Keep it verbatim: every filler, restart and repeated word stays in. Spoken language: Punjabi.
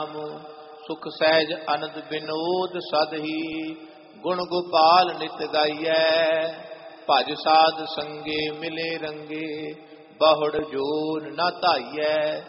ਸੁਖ ਸਹਿਜ ਅਨੰਦ ਬਿਨੋਦ ਸਦ ਹੀ ਗੁਣ ਗੋਪਾਲ ਨਿਤ ਗਾਈਐ। ਭਜ ਸਾਧ ਸੰਗੇ ਮਿਲੇ ਰੰਗੇ ਬਹੁੜ ਜੋਨ ਨਾ ਧਾਈਐ।